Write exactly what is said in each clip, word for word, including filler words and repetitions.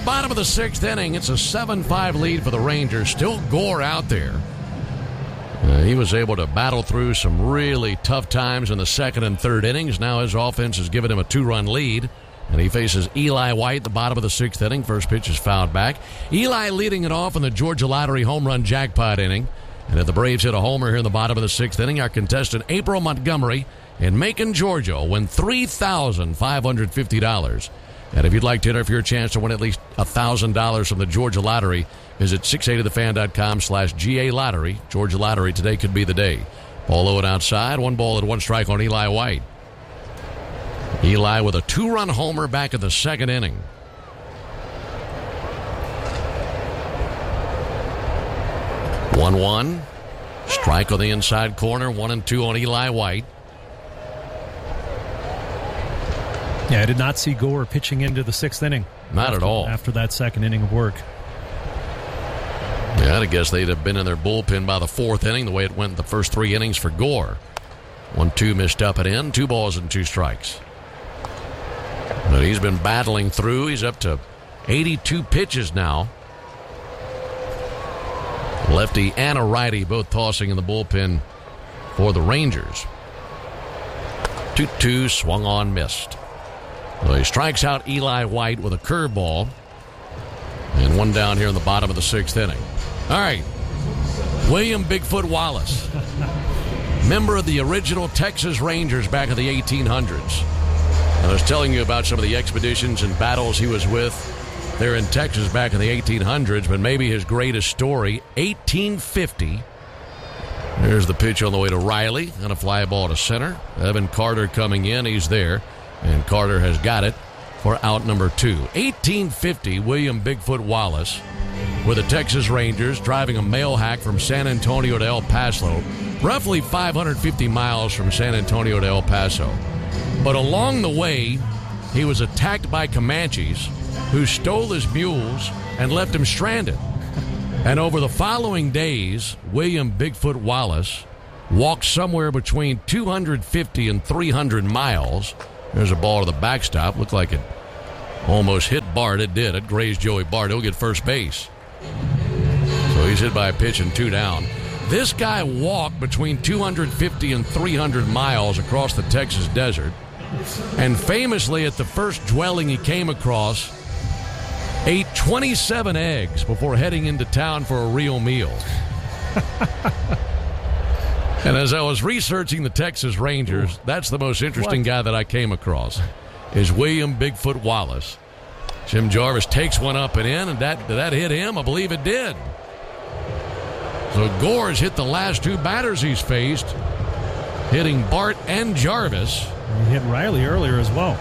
bottom of the sixth inning, it's a seven five lead for the Rangers. Still Gore out there. Uh, he was able to battle through some really tough times in the second and third innings. Now his offense has given him a two-run lead, and he faces Eli White at the bottom of the sixth inning. First pitch is fouled back. Eli leading it off in the Georgia Lottery home run jackpot inning. And if the Braves hit a homer here in the bottom of the sixth inning, our contestant April Montgomery in Macon, Georgia, will win three thousand five hundred fifty dollars. And if you'd like to enter for your chance to win at least one thousand dollars from the Georgia Lottery, visit six eighty the fan dot com slash G A Lottery. Georgia Lottery, today could be the day. Ball low and outside, one ball and one strike on Eli White. Eli with a two-run homer back in the second inning. one one. Strike on the inside corner. one and two on Eli White. Yeah, I did not see Gore pitching into the sixth inning. Not after, at all. After that second inning of work. Yeah, I guess they'd have been in their bullpen by the fourth inning, the way it went the first three innings for Gore. one two missed up and in. Two balls and two strikes. But he's been battling through. He's up to eighty-two pitches now. Lefty and a righty both tossing in the bullpen for the Rangers. two two, swung on, missed. So he strikes out Eli White with a curveball. And one down here in the bottom of the sixth inning. All right. William Bigfoot Wallace. Member of the original Texas Rangers back in the eighteen hundreds. I was telling you about some of the expeditions and battles he was with there in Texas back in the eighteen hundreds, but maybe his greatest story, eighteen fifty. There's the pitch on the way to Riley, and a fly ball to center. Evan Carter coming in, he's there, and Carter has got it for out number two. eighteen fifty, William Bigfoot Wallace with the Texas Rangers driving a mail hack from San Antonio to El Paso, roughly five hundred fifty miles from San Antonio to El Paso. But along the way, he was attacked by Comanches who stole his mules and left him stranded. And over the following days, William Bigfoot Wallace walked somewhere between two hundred fifty and three hundred miles. There's a ball to the backstop. Looked like it almost hit Bart. It did. It grazed Joey Bart. He'll get first base. So he's hit by a pitch and two down. This guy walked between two hundred fifty and three hundred miles across the Texas desert. And famously, at the first dwelling he came across, ate twenty-seven eggs before heading into town for a real meal. And as I was researching the Texas Rangers, that's the most interesting what? guy that I came across, is William Bigfoot Wallace. Jim Jarvis takes one up and in, and that, did that hit him? I believe it did. So Gore has hit the last two batters he's faced, hitting Bart and Jarvis. He hit Riley earlier as well.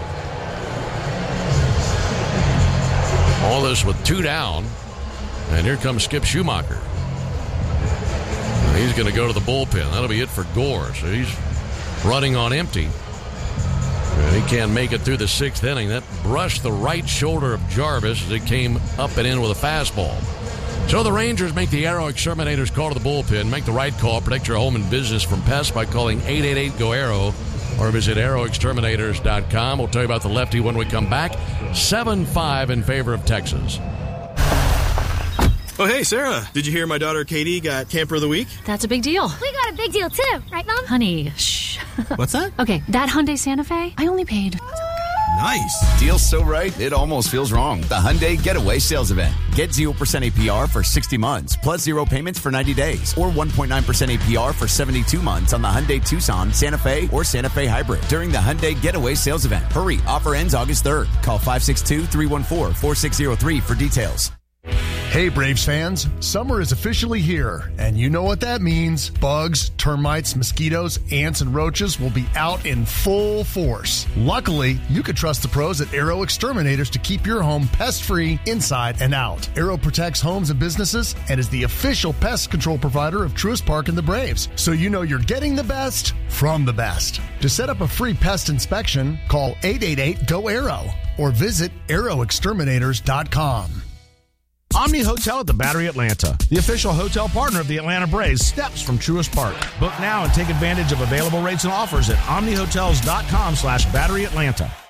All this with two down. And here comes Skip Schumacher. And he's going to go to the bullpen. That'll be it for Gore. So he's running on empty. And he can't make it through the sixth inning. That brushed the right shoulder of Jarvis as it came up and in with a fastball. So the Rangers make the Aero Exterminators call to the bullpen. Make the right call. Protect your home and business from pests by calling eight eight eight, G O, A R O. Or visit aero exterminators dot com. We'll tell you about the lefty when we come back. seven five in favor of Texas. Oh, hey, Sarah. Did you hear my daughter Katie got Camper of the Week? That's a big deal. We got a big deal, too. Right, Mom? Honey, shh. What's that? Okay, that Hyundai Santa Fe, I only paid... Nice. Deal's so right, it almost feels wrong. The Hyundai Getaway Sales Event. Get zero percent A P R for sixty months, plus zero payments for ninety days, or one point nine percent A P R for seventy-two months on the Hyundai Tucson, Santa Fe, or Santa Fe Hybrid during the Hyundai Getaway Sales Event. Hurry, offer ends August third. Call five six two, three one four, four six zero three for details. Hey Braves fans, summer is officially here, and you know what that means. Bugs, termites, mosquitoes, ants, and roaches will be out in full force. Luckily, you can trust the pros at Aero Exterminators to keep your home pest-free inside and out. Aero protects homes and businesses and is the official pest control provider of Truist Park and the Braves, so you know you're getting the best from the best. To set up a free pest inspection, call eight eight eight, G O, A R O or visit aero exterminators dot com. Omni Hotel at the Battery Atlanta, the official hotel partner of the Atlanta Braves, steps from Truist Park. Book now and take advantage of available rates and offers at omni hotels dot com slash battery atlanta.